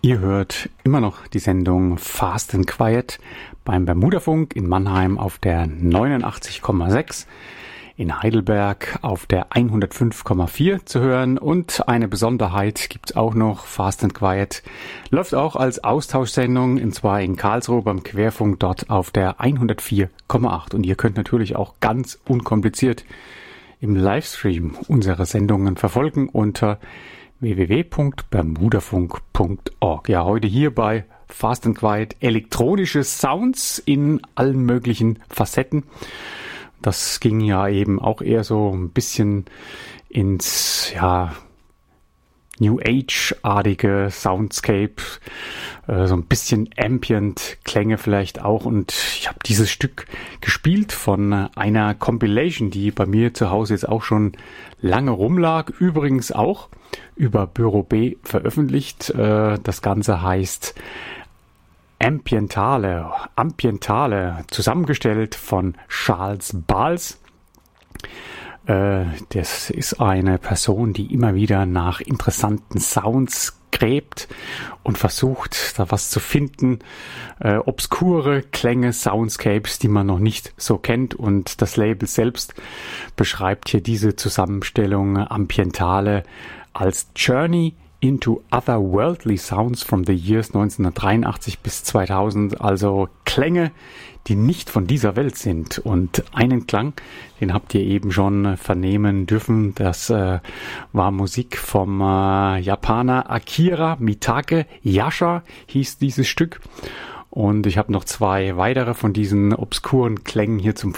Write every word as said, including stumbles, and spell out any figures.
Ihr hört immer noch die Sendung Fast and Quiet beim Bermudafunk in Mannheim auf der neunundachtzig Komma sechs, in Heidelberg auf der hundertfünf Komma vier zu hören. Und eine Besonderheit gibt's auch noch, Fast and Quiet läuft auch als Austauschsendung, und zwar in Karlsruhe beim Querfunk, dort auf der hundertvier Komma acht. Und ihr könnt natürlich auch ganz unkompliziert im Livestream unsere Sendungen verfolgen unter w w w punkt bermudafunk punkt org. Ja, heute hier bei Fast and Quiet elektronische Sounds in allen möglichen Facetten. Das ging ja eben auch eher so ein bisschen ins, ja, New Age-artige Soundscape, äh, so ein bisschen Ambient-Klänge vielleicht auch. Und ich habe dieses Stück gespielt von einer Compilation, die bei mir zu Hause jetzt auch schon lange rumlag. Übrigens auch über Büro B veröffentlicht. Äh, das Ganze heißt Ambientale, Ambientale, zusammengestellt von Charles Bals. Das ist eine Person, die immer wieder nach interessanten Sounds gräbt und versucht, da was zu finden. Äh, obskure Klänge, Soundscapes, die man noch nicht so kennt. Und das Label selbst beschreibt hier diese Zusammenstellung Ambientale als Journey into Otherworldly Sounds from the years neunzehnhundertdreiundachtzig bis zweitausend, also Klänge, die nicht von dieser Welt sind. Und einen Klang, den habt ihr eben schon vernehmen dürfen, das äh, war Musik vom äh, Japaner Akira Mitake Yasha, hieß dieses Stück. Und ich habe noch zwei weitere von diesen obskuren Klängen hier zum